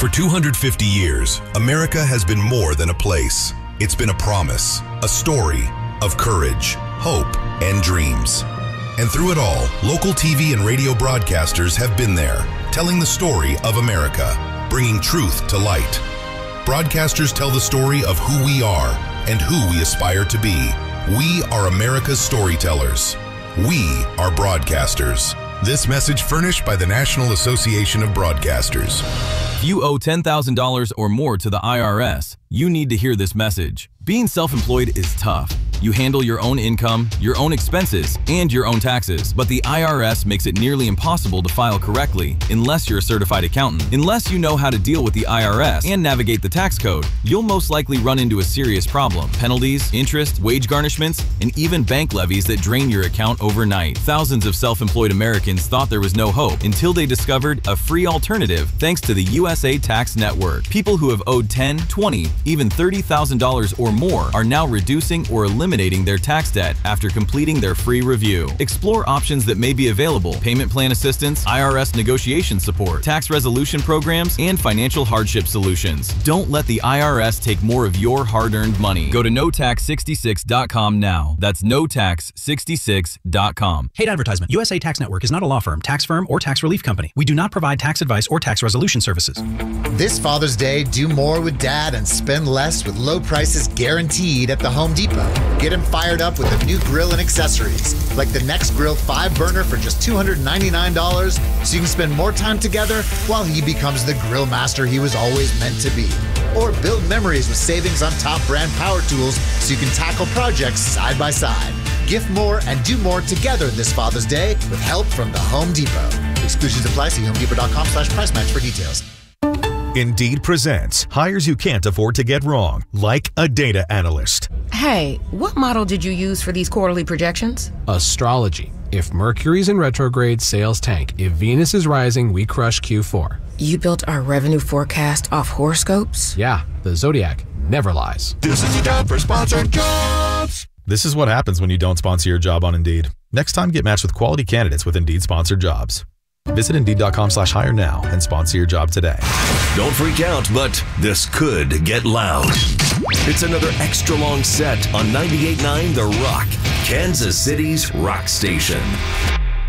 For 250 years, America has been more than a place. It's been a promise, a story of courage, hope, and dreams. And through it all, local TV and radio broadcasters have been there, telling the story of America, bringing truth to light. Broadcasters tell the story of who we are and who we aspire to be. We are America's storytellers. We are broadcasters. This message furnished by the National Association of Broadcasters. If you owe $10,000 or more to the IRS, you need to hear this message. Being self-employed is tough. You handle your own income, your own expenses, and your own taxes, but the IRS makes it nearly impossible to file correctly unless you're a certified accountant. Unless you know how to deal with the IRS and navigate the tax code, you'll most likely run into a serious problem. Penalties, interest, wage garnishments, and even bank levies that drain your account overnight. Thousands of self-employed Americans thought there was no hope until they discovered a free alternative thanks to the USA Tax Network. People who have owed $10,000, $20,000, even $30,000 or more are now reducing or eliminating their tax debt after completing their free review. Explore options that may be available: payment plan assistance, IRS negotiation support, tax resolution programs, and financial hardship solutions. Don't let the IRS take more of your hard-earned money. Go to notax66.com now. That's notax66.com. Paid advertisement. USA Tax Network is not a law firm, tax firm, or tax relief company. We do not provide tax advice or tax resolution services. This Father's Day, do more with Dad and spend less with low prices guaranteed at the Home Depot. Get him fired up with a new grill and accessories, like the Next Grill 5-burner for just $299, so you can spend more time together while he becomes the grill master he was always meant to be. Or build memories with savings on top brand power tools so you can tackle projects side by side. Gift more and do more together this Father's Day with help from the Home Depot. Exclusions apply. See homedepot.com/price match for details. Indeed presents hires you can't afford to get wrong, like a data analyst. Hey, what model did you use for these quarterly projections? Astrology. If Mercury's in retrograde, sales tank. If Venus is rising, we crush Q4. You built our revenue forecast off horoscopes? Yeah, the Zodiac never lies. This is your time for sponsored jobs. This is what happens when you don't sponsor your job on Indeed. Next time, get matched with quality candidates with Indeed sponsored jobs. Visit Indeed.com/hire now and sponsor your job today. Don't freak out, but this could get loud. It's another extra long set on 98.9 The Rock, Kansas City's rock station.